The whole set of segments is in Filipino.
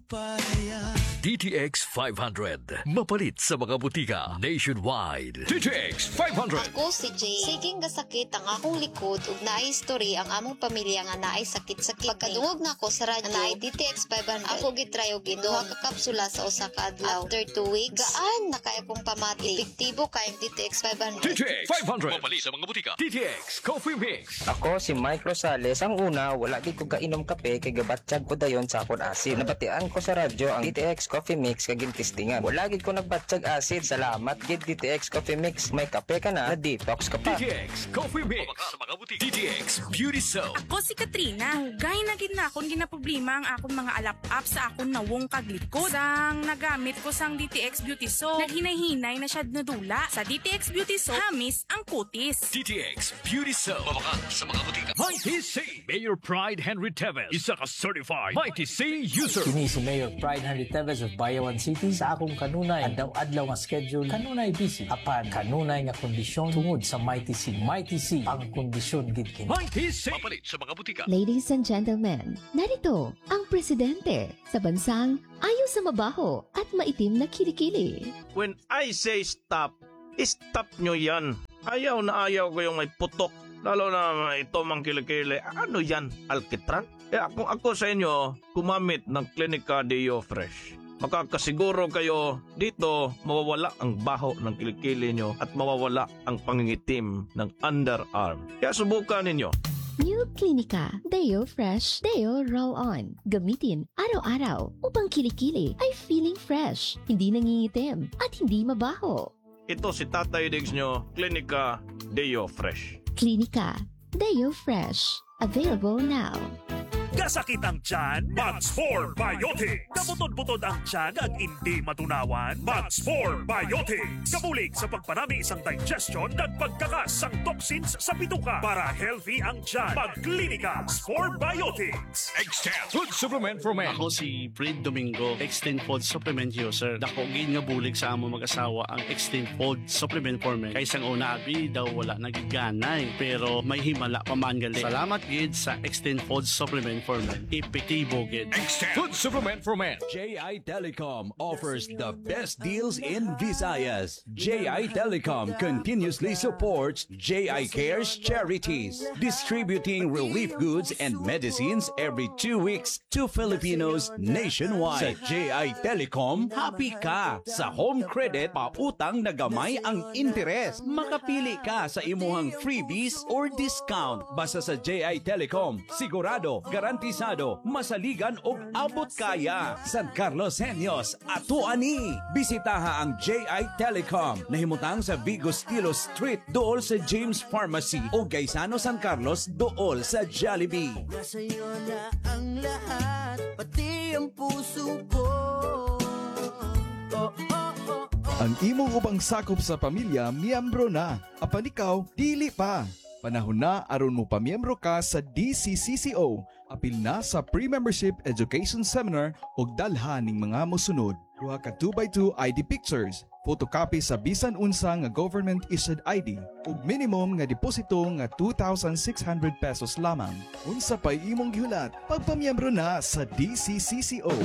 DTX 500. Mapalit sa mga butika nationwide. DTX 500. Ako si Jay. Siging gasakit ang akong likod ug naay history ang among pamilya nga naay sakit-sakit. Pagkadungog na ako sa radyo, naay DTX 500. Ako gitry og duha ka kapsula sa usa ka adlaw. After 2 weeks, gaan na kay akong pamati. Epektibo kay DTX 500. DTX 500. Mapalit sa mga butika. DTX Coffee Mix. Ako si Mike Rosales. Ang una, wala gid ko kainom kape kay gabatsyag ko dayon sa akon asin. Nabatian ko sa radyo ang DTX Coffee Mix kag gintistingan. Wala gid ko nagbatsyag asin. Salamat gid DTX Coffee Mix. May kape ka na detox ka pa. DTX Coffee Mix. Sa mga butika. DTX Beauty Soap. Ako si Katrina. Hugay na gid na akong ginaproblema ang akong mga alap-up sa akong nawong kaglikod. Sang nagamit ko sang DTX Beauty Soap, naghinay-hinay na siya nadula. Sa DTX Beauty Soap, hamis ang kutis. DTX Beauty Soap. Mabakan sa mga butika. Mighty C. Mayor Pride Henry Teves. Isa ka certified Mighty C user. Kini si Mayor Pride Henry Teves of Bayawan City. Sa akong kanunay, adlaw-adlaw nga schedule, kanunay busy. Apan, kanunay nga kondisyon tungod sa Mighty C. Mighty C, ang kondisyon gid kini. Mighty C. Mapalit sa mga butika. Ladies and gentlemen, narito ang presidente sa bansang ayaw sa mabaho at maitim na kilikili. When I say stop, stop nyo yan. Ayaw na ayaw ko yung may putok. Lalo na ito mang kilikili. Ano yan? Alkitran? Ako sa inyo, kumamit ng Clinica Deo Fresh. Makakasiguro kayo dito mawawala ang baho ng kilikili nyo at mawawala ang pangingitim ng underarm. Kaya subukan ninyo. New Clinica Deo Fresh Deo Roll-On. Gamitin araw-araw upang kilikili ay feeling fresh, hindi nangingitim at hindi mabaho. Ito si Tatay Diggs nyo, Clinica Deo Fresh. Clinica Deo Fresh. Available now. Kasakit ang tiyan? Max 4 Biotics. Kabutod-butod ang tiyan at hindi matunawan? Max 4 Biotics. Kabulig sa pagpanami isang digestion at pagkakas ang toxins sa bituka para healthy ang tiyan. Mag-Clinica 4 Biotics. Extend Food Supplement for Men. Ako si Fred Domingo, Extend Food Supplement User. Dako gid nga bulig sa among mag-asawa ang Extend Food Supplement for Men. Kaysang una abi daw wala nagiganay pero may himala pa man gali. Salamat gid sa Extend Food Supplement for Men. Epektibo gid. Extend Food Supplement for Men. JI Telecom offers the best deals in Visayas. JI Telecom continuously supports JI Cares charities, distributing relief goods and medicines every 2 weeks to Filipinos nationwide. Sa JI Telecom, happy ka. Sa home credit, pautang na gamay ang interes. Makapili ka sa imuhang freebies or discount. Basta sa JI Telecom, sigurado, garantisado, masaligan og abot kaya. San Carlos Senyos, ato ani. Bisitaha ang JI Telecom. Nahimutang sa Vigo Stilo Street, dool sa James Pharmacy o Gaisano San Carlos, dool sa Jollibee. Nasa'yo na ang lahat, pati ang puso ko. Ang imong ubang sakop sa pamilya, miyembro na. Apan ikaw, dili pa. Panahon na aron mo pamiyembro ka sa DCCCO. Apil na sa pre-membership education seminar ug dalhan ning mga mosunod. Duha ka 2x2 ID pictures, photocopy sa bisan unsa nga government issued ID ug minimum nga deposito nga 2,600 pesos lamang. Unsa pay imong gihulat? Pagpamiyembro na sa DCCCO.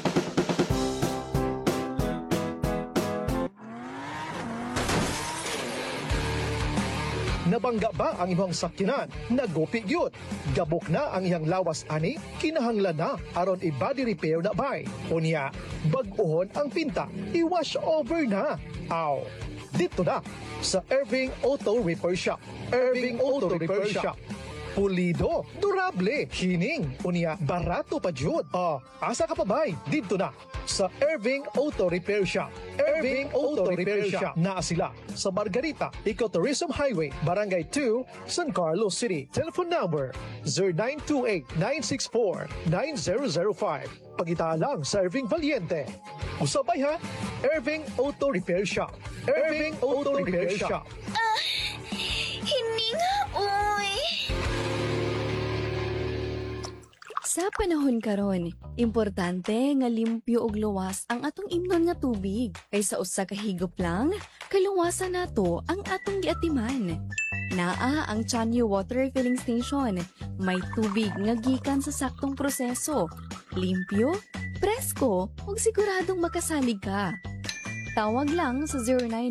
Nabangga ba ang imong sakyanan? Nagupi gyud. Gabok na ang iyang lawas ani? Kinahanglan na aron i-body repair na bay. Unya, bag-ohon ang pinta. I-wash over na. Aw, dito na sa Irving Auto Repair Shop. Irving Auto Repair Shop. Pulido, durable, hining, unya, barato pa jud. Asa ka pa bay? Dito na sa Irving Auto Repair Shop. Irving Auto Repair Shop. Naa sila sa Margarita, Ecotourism Highway, Barangay 2, San Carlos City. Telephone number 0928-964-9005. Pagita lang sa Irving Valiente. Usabay ha, Irving Auto Repair Shop. Irving Auto Repair Shop. Hininga, oy! Sa panahon karon, importante nga limpyo ug luwas ang atong imnon nga tubig. Kaysa usa ka higop lang, kaluwasan nato ang atong giatiman. Naa ang Chanyo Water Refilling Station. May tubig nga gikan sa saktong proseso. Limpyo, presko, ug siguradong makasalig ka. Tawag lang sa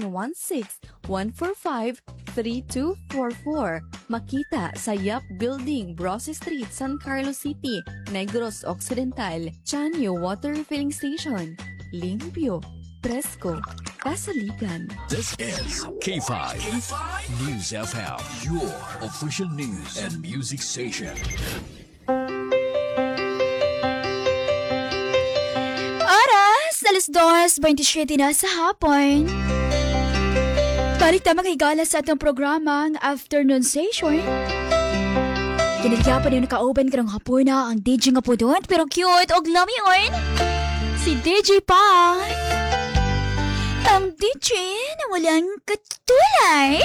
0916-145-3244. Makita sa Yap Building, Brosse Street, San Carlos City, Negros Occidental. Chanyo Water Refilling Station. Limpyo, presko, kasaligan. This is K5 News FM, your official news and music station. Oras, 2:27 na sa hapon. Balik na makahigala sa atong programang Afternoon Station. Kinigya pa din nakauban ka ng hapon na ang DJ nga po doon, pero cute og lamion. Si DJ pa. Ang DJ na walang katulad.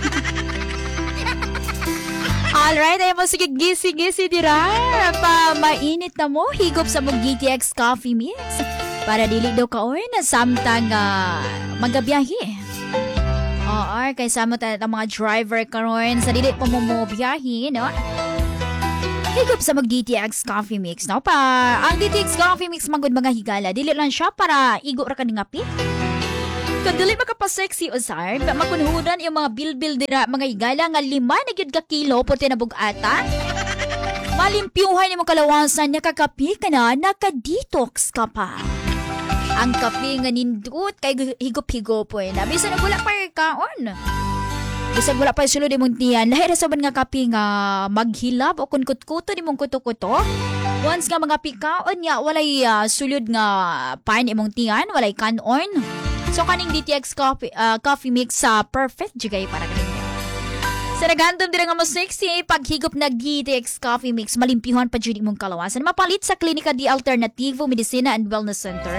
Alright, ay mo sige gisi-gisi dira. Pa mainit na mo, higop sa mong GTX Coffee Mix. Para dili daw kaon na samtang magabiyahe. Oo, kay sama tayo mga driver karon sa dili pa mo biyahe, no? Higop sa mag DTX Coffee Mix, no? Ang DTX Coffee Mix manggod mga higala, dili lang siya para igo ra ka ng ngapi. Kadali makapasexy usar, makunhudan yung mga bilbil dira mga higala nga 5 na gyud ka kilo puti na bugata. Malimpyuhan imong kalawasan nya kakapi ka na naka-detox ka pa. Ang kape nga nindot kay higop-higopon. Bisan na wala pa kaon. Bisag wala pa sulod imong tiyan, lahi ra saban nga kape nga maghilab o kun kutkuto nimong kuto-kuto. Once nga mga pikaon nya walay sulod nga pain imong tiyan, walay kanon. So kaning DTX coffee mix sa perfect jigay para kaninyo. Sa nagandom dira nga mo sexy paghigop na DTX coffee mix malimpyuhan pa jud imong kalawasan. Mapalit sa Klinika di Alternativo Medicina and Wellness Center.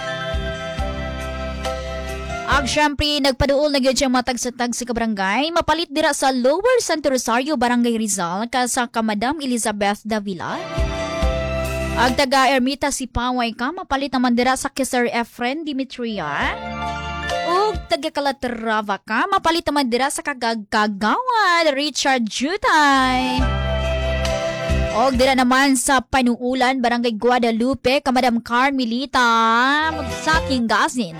Ag syempre, nagpaduol na gyud siyang matag sa kabarangay. Mapalit dira sa Lower Santo Rosario, Barangay Rizal, sa Madam Elizabeth Davila. Ag taga Ermita si Paway ka, mapalit naman dira sa Sir Efren Dimitria. Ug taga Calatrava ka, mapalit naman dira sa Kagawad Richard Jutay. Og dira naman sa Panuulan, Barangay Guadalupe, ka Madam Carmelita Magsaking Gasin.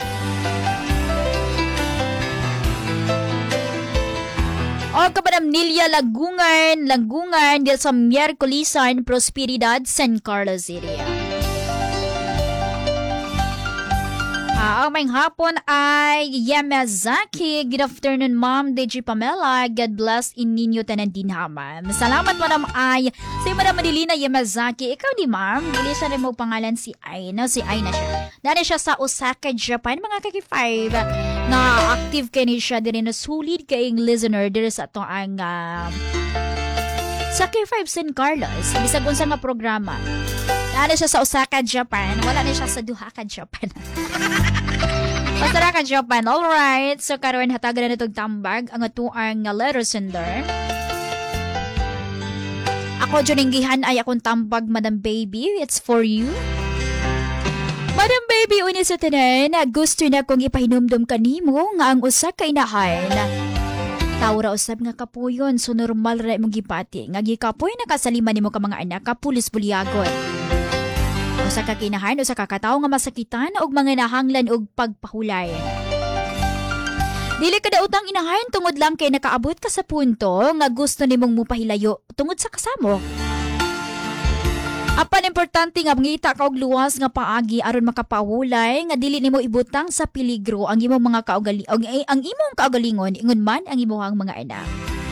O kapadam Nilia Lagungan dito sa Miyerkulisan, Prosperidad, San Carlos area. Ang may hapon ay Yamazaki. Good afternoon, Ma'am DJ Pamela. God bless in ninyo tanan dinhaman. Salamat, Madam Ay. Si Madam Marilina Yamazaki. Ikaw di, Ma'am. Dili sa rin mo pangalan si Ay. No? Si Ay na siya. Dali siya sa Osaka, Japan. Mga kaki-5 na active kayo siya. Dili na sulit kayong listener. Dili sa ito ang sa K5 San Carlos. Bisag unsa nga programa. Dali siya sa Osaka, Japan. Wala na siya sa Duhaka, Japan. Osaka, Japan. Alright. So, karoon hatagan na itong tambag. Ang atuang letter sender. Ako, Juninggihan, ay akong tambag, Madam Baby. It's for you. Madam Baby, unis sa tanan, gusto na kong ipahinumdum kanimo nga ang usa ka inahan. Taura usab nga kapuyon, so normal ra imong gipati. Nga gikapoy nakasaliman nimo ka mga anak ka pulis bulyagon. Usa ka kinahan, usa ka katawo nga masakitan og mga nahanglan og pagpahulay. Dili kada utang inahan tungod lang kay nakaabot ka sa punto nga gusto nimong mupahilayo tungod sa kasamo. Apan importante nga mangita ka og luwas nga paagi aron makapahulay nga dili nimo ibutang sa peligro ang imong mga ang imong kaugalingon ingon man ang imong mga anak.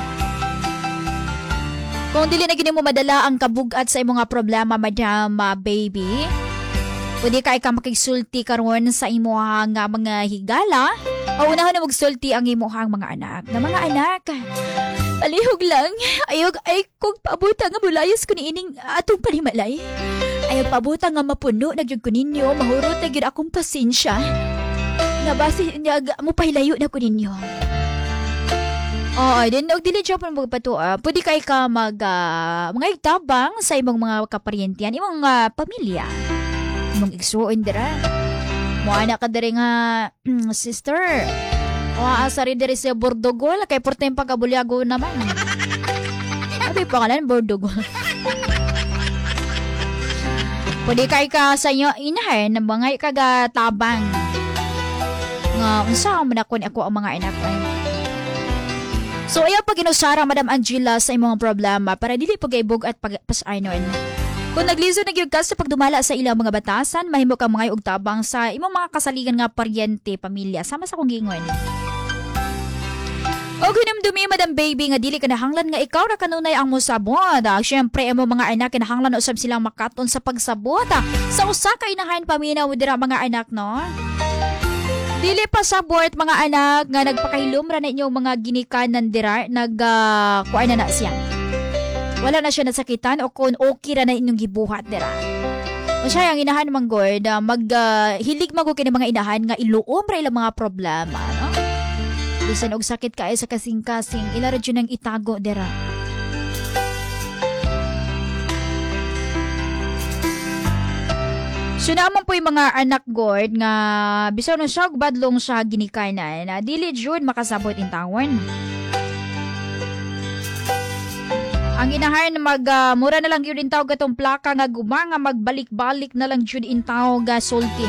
Kung dili na gini mo madala ang kabugat sa imong problema, Madam Baby, pwede ka makigsulti karon sa imong mga higala o unahon na magsulti ang imong mga anak. Na mga anak, palihog lang, ayog ay kung pabuta nga mulayos ko ni ining atong palimalay. Ayog pabuta nga mapuno na gyud ko ninyo, mahurot na gyud akong pasensya. Nga basi niya mo pahilayo na ko ninyo. Oo, din og dili job mo magpato. Pwede kay ka mga igtabang sa imong mga kaparyentian, imong pamilya. Imong igsuon dira. Mo anak ka diri nga sister. asa rin diri sa Bordogol kay portem pagabulyago naman. Abi pangalan Bordogol. Pwede kay ka sa inyo inahin na bangay kagatabang. Nga unsa man ako ang mga anak ay. So ayaw pag inusara Madam Angela sa imong problema para dili pagaibog at pagpasaynon. Kung nagliso na gyud ka sa pagdumala sa ilang mga batasan, mahimo ka mga og tabang sa imong mga kasaligan nga paryente, pamilya sama sa kong gingon. O hinumdumi Madam Baby nga dili kinahanglan nga ikaw ra kanunay ang mosabot. Syempre imo mga anak kinahanglan usab silang makaton sa pagsabot. Sa usa ka inahan paminaw dira mga anak no. Dili pa sabot mga anak nga nagpakahilom ra na inyong mga ginikanan dira kuan na siya. Wala na siya nasakitan o kung okay ra na inyong gibuhat dira. O siya ang inahan manggod hilig magud kini mga inahan nga iluom ra ilang mga problema no. Bisan og sakit kaay sa kasing-kasing, ila ra jud nang itago dira. So naman po yung mga anak god nga bisan na siya badlong sa ginikanan na dili jud makasabot in tawon. Ang inahan mura na lang yun in tawag gatong plaka nga gumanga magbalik-balik na lang jud in tawag sulti.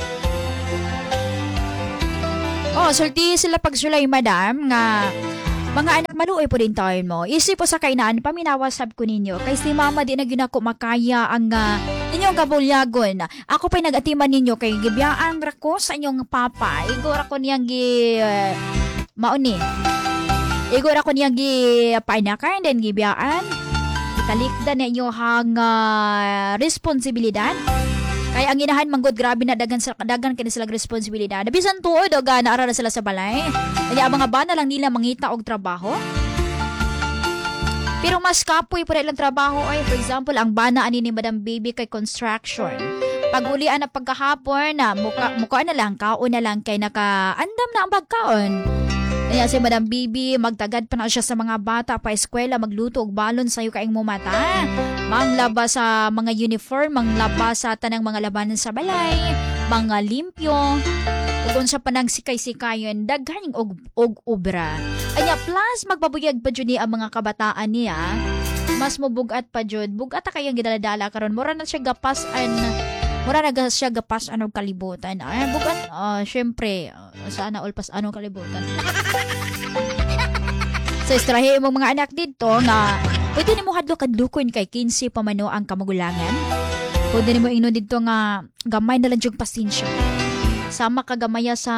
Oh, sulti sila pagsulay madam nga mga anak maluoy po din taon mo. Isip po sa kainaan, paminawasab ko ninyo. Kay si mama di na yun ako makaya ang inyong kabulyagon. Ako pa'y nag-atiman ninyo kay gibiyaan rako sa inyong papa. Igor ako niyang mauni. Igor ako niyang painakan then gibiyaan. Italikdan na inyo hang responsibilidad. Kaya ang inahan manggod grabe na dagan kini sila responsibilidad. Bisan tuod o naara na sila sa balay. Kaya mga bana lang nila mangita og trabaho. Pero mas kapoy pa ilang trabaho ay for example ang bana ani ni Madam Baby kay construction. Pagulian na pagkahapon na muka na lang kaon na lang kay nakaandam na ang pagkaon. Kaya si Madam Baby, magtagad pa na siya sa mga bata pa eskwela, magluto og balon sayo kaing mumata. Manglaba sa mga uniform, manglaba sa tanang mga labanan sa balay, mga limpyo. Kung sa panang sikay-sikayon, daghaning og obra. Anya plus magpabuyag pa jud ni ang mga kabataan niya. Mas mobugat pa jud. Bugat kayang gidaladala karon. Mura na siya gapas anong kalibutan. Ay, bugat, syempre, sana all pas anong kalibutan. So, istrahe mo mga anak dito nga, pwede ni mo hadlo-kadlukon kay 15 pamano ang kamagulangan. Pwede ni mo ino dito nga, gamay na lang yung pasensya. Sama ka gamaya sa,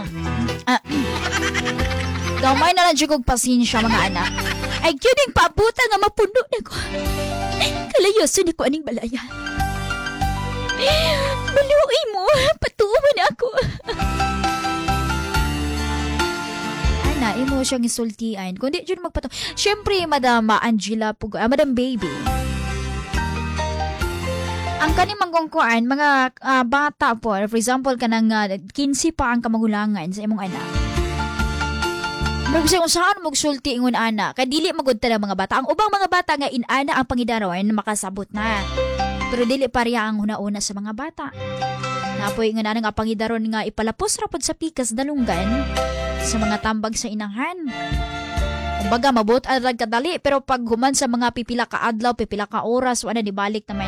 gamay na lang yung pasensya mga anak. Ay, yun yung pabuta nga mapuno na ko. Kalayosan ko aning balaya. Maluoy mo, patuwan ako. Ana, imo siyang isultian. Kundi dyan magpatuwa. Siyempre, Madam Angela, Madam Baby. Ang kanimang kongkuan, mga bata po, for example, kanang 15 pa ang kamagulangan sa imong anak. Kung saan magsulti ingon anak, kadili magudta ng mga bata. Ang ubang mga bata nga inana ang pangidaron, makasabot na. Pero dili pareha ang una-una sa mga bata. Napoy nga na nga pangidaron nga ipalapos rapod sa pikas dalunggan sa mga tambag sa inahan. Kumbaga mabot arag kadali pero pag human sa mga pipila ka adlaw, pipila ka oras, wala di balik naman.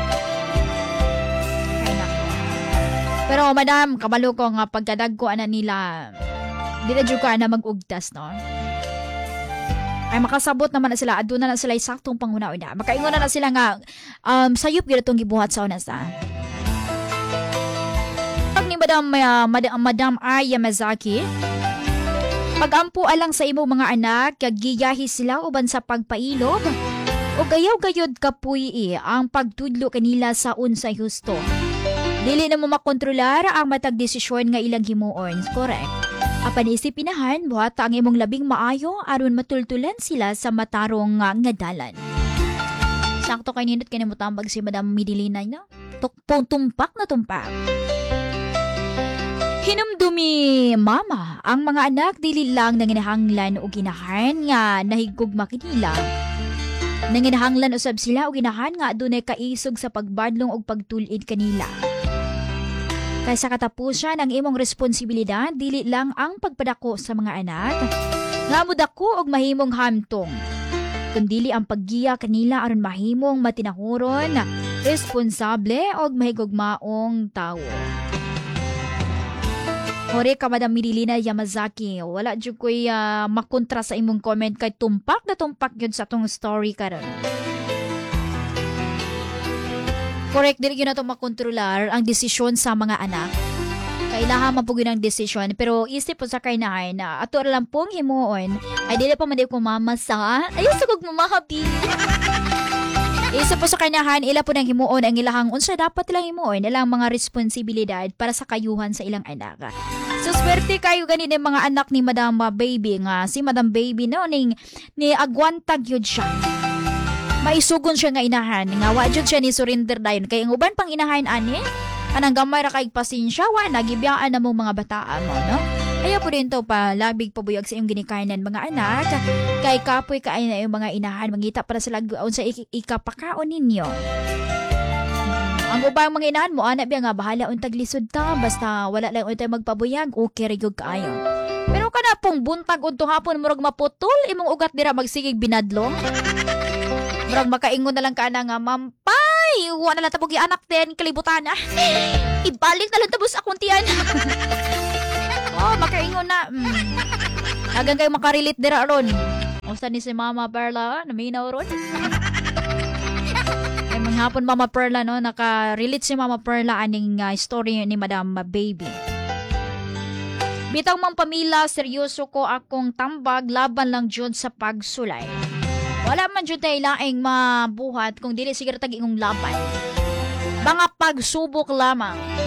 Ay na. Pero madam, kabalo ko nga pagkadagko ana nila. Di na jud ko ana mag-ugtas no. Ay makasabot naman na sila, aduna na sila saktong panguna-una. Makaingon na sila nga, sayop gila itong gibuhat sa unas Pag ni Madam Aya Mazaki, pag-ampo alang sa imong mga anak, kagiyahi sila uban sa pagpailog, o gayaw-gayod kapuy ang pagtudlo kanila sa unsay husto. Dili na mo makontrolar ang matag desisyon nga ilang himuon. Correct. Apan isipinahan, buhat ang imong labing maayo aron matultulan sila sa matarong nga dalan. Sakto kay nindot kay namutambag si Madam Midilina no? Tumpak na tumpak. Hinumdumi mama, ang mga anak dili lang nanginahanglan o ginahan nga nahigugma kanila. Nanginahanglan usab sila o ginahan nga adunay kaisog sa pagbadlong og pagtulid kanila. Kaysa katapusan ang imong responsibilidad, dili lang ang pagpadako sa mga anak, nga mudako og mahimong hamtong, kundili ang paggiya kanila aron mahimong matinahuron, responsable og mahigugmaong tawo. Hore ka, Madam Mirilina Yamazaki. Wala dyan ko'y makontra sa imong comment kay tumpak na tumpak yun sa tong story karon. Correct, dili yun na itong makontrolar ang desisyon sa mga anak. Kailangan mapugin ang desisyon. Pero isip po sa kainahan na ato lang pong himuon ay dili pa man di ko mamasa. Ayaw sa kong mamahabi. Isip po sa kainahan, ila po ng himuon ang ilahang unsa dapat ilang himuon ilang mga responsibilidad para sa kayuhan sa ilang anak. So, swerte kayo ganin yung mga anak ni Madam Baby nga. Si Madam Baby no, ni agwantag yun siya. Maisugon siya nga inahan. Nga wajud siya ni surrender dayon. Kaya ang uban pang inahan ani, anang gamay ra kay pasensya, wa nagibiyaan na mong mga bataan mo, no? Kaya po rin to pa, labig pabuyag sa iyong ginikanan mga anak. Kay kapoy kaay na yung mga inahan, mangita para sa lagwaon sa ikapakaon ninyo. Ang ubang mga inahan mo, anak biya nga, bahala untag lisod ta, basta wala lang untay magpabuyag, okay rigog kaayo. Pero ka na pong buntag unto hapon, murag maputol, imong ugat dira magsigig binadlong. Murag makaingon na lang ka na nga, mampay, wala na lang tabog anak din, kalibutan na. Ibalik na lang tabos akong tiyan. Oh, makaingon na. Agang kayo makarelate dira ron. Usa ni si Mama Perla, naminaw ron. Ay manghapon Mama Perla, no, naka-relate si Mama Perla aning story ni Madam Baby. Bitaw mang pamilya, seryoso ko akong tambag laban lang jud sa pagsulay. Wala man jud tay laing mabuhat kung dili siguro tag ingong laban. Mga pagsubok lamang.